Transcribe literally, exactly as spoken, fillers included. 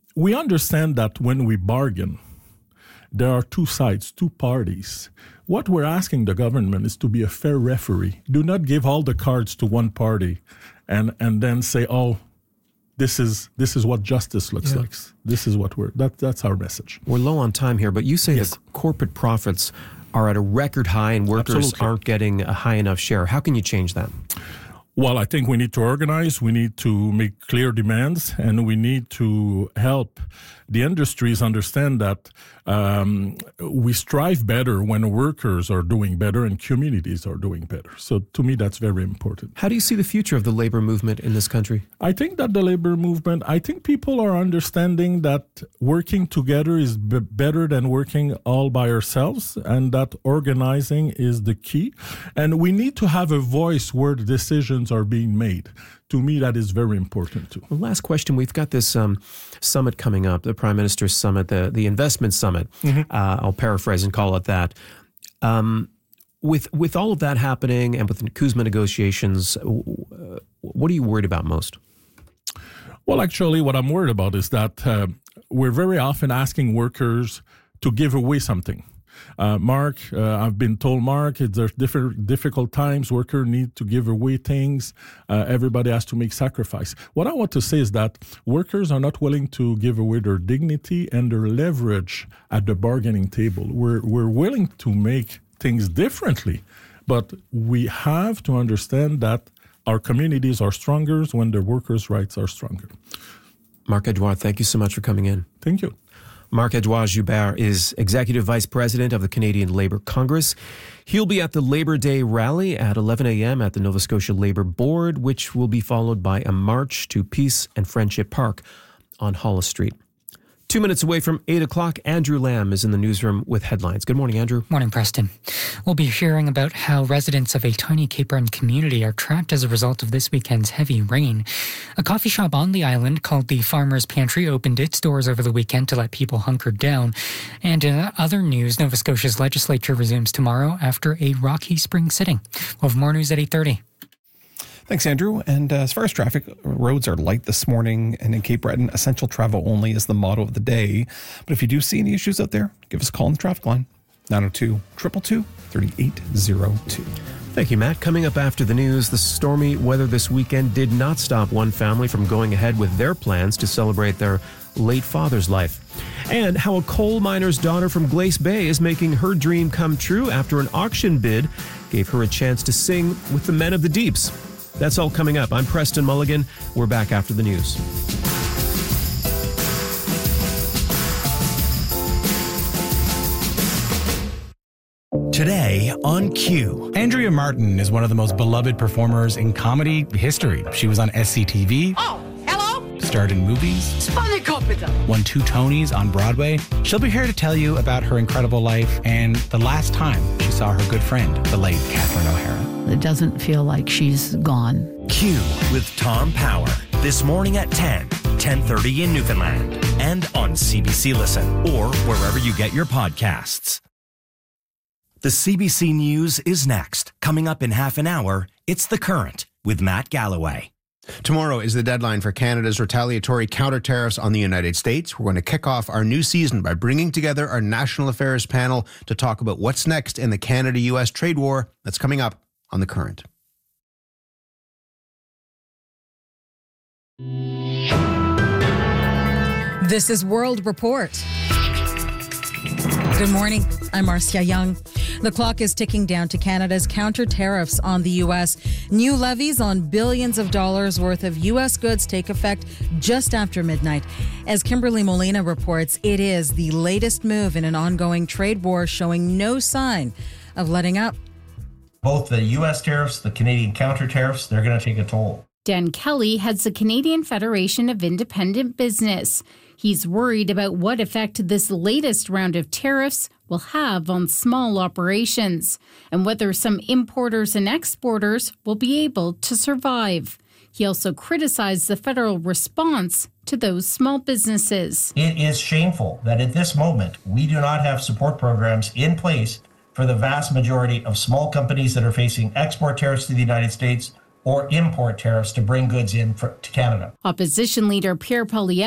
we understand that when we bargain, there are two sides, two parties. What we're asking the government is to be a fair referee. Do not give all the cards to one party and, and then say, oh, this is this is what justice looks yeah. like. This is what we're, that, that's our message. We're low on time here, but you say yes. that corporate profits are at a record high and workers Absolutely. aren't getting a high enough share. How can you change that? Well, I think we need to organize, we need to make clear demands, and we need to help the industries understand that um, we strive better when workers are doing better and communities are doing better. So to me, that's very important. How do you see the future of the labor movement in this country? I think that the labor movement, I think people are understanding that working together is b- better than working all by ourselves, and that organizing is the key. And we need to have a voice where the decisions are being made. To me, that is very important too. Well, last question. We've got this um, summit coming up, the Prime Minister's Summit, the, the Investment Summit. Mm-hmm. Uh, I'll paraphrase and call it that. Um, with with all of that happening and with the CUSMA negotiations, uh, what are you worried about most? Well, actually, what I'm worried about is that uh, we're very often asking workers to give away something. Uh, Mark, uh, I've been told, Mark, it's there's different difficult times. Workers need to give away things. Uh, everybody has to make sacrifice. What I want to say is that workers are not willing to give away their dignity and their leverage at the bargaining table. We're we're willing to make things differently, but we have to understand that our communities are stronger when the workers' rights are stronger. Marc Edouard, thank you so much for coming in. Thank you. Marc-Edouard Joubert is Executive Vice President of the Canadian Labour Congress. He'll be at the Labour Day rally at eleven a.m. at the Nova Scotia Labour Board, which will be followed by a march to Peace and Friendship Park on Hollis Street. Two minutes away from eight o'clock, Andrew Lamb is in the newsroom with headlines. Good morning, Andrew. Morning, Preston. We'll be hearing about how residents of a tiny Cape Breton community are trapped as a result of this weekend's heavy rain. A coffee shop on the island called the Farmer's Pantry opened its doors over the weekend to let people hunker down. And in other news, Nova Scotia's legislature resumes tomorrow after a rocky spring sitting. We'll have more news at eight thirty. Thanks, Andrew. And uh, as far as traffic, roads are light this morning, and in Cape Breton, essential travel only is the motto of the day. But if you do see any issues out there, give us a call on the traffic line, nine oh two, two two two, three eight oh two. Thank you, Matt. Coming up after the news, the stormy weather this weekend did not stop one family from going ahead with their plans to celebrate their late father's life. And how a coal miner's daughter from Glace Bay is making her dream come true after an auction bid gave her a chance to sing with the Men of the Deeps. That's all coming up. I'm Preston Mulligan. We're back after the news. Today on Q. Andrea Martin is one of the most beloved performers in comedy history. She was on S C T V. Oh, hello? Starred in movies. Spanakopita. Won two Tonys on Broadway. She'll be here to tell you about her incredible life and the last time she saw her good friend, the late Catherine O'Hara. It doesn't feel like she's gone. Q with Tom Power. This morning at ten, ten thirty in Newfoundland. And on C B C Listen or wherever you get your podcasts. The C B C News is next. Coming up in half an hour, it's The Current with Matt Galloway. Tomorrow is the deadline for Canada's retaliatory counter tariffs on the United States. We're going to kick off our new season by bringing together our national affairs panel to talk about what's next in the Canada-U S trade war. That's coming up on The Current. This is World Report. Good morning. I'm Marcia Young. The clock is ticking down to Canada's counter tariffs on the U S. New levies on billions of dollars worth of U S goods take effect just after midnight. As Kimberly Molina reports, it is the latest move in an ongoing trade war showing no sign of letting up. Both the U S tariffs, the Canadian counter tariffs, they're going to take a toll. Dan Kelly heads the Canadian Federation of Independent Business. He's worried about what effect this latest round of tariffs will have on small operations and whether some importers and exporters will be able to survive. He also criticized the federal response to those small businesses. It is shameful that at this moment we do not have support programs in place for the vast majority of small companies that are facing export tariffs to the United States or import tariffs to bring goods in for, to Canada. Opposition leader Pierre Poilievre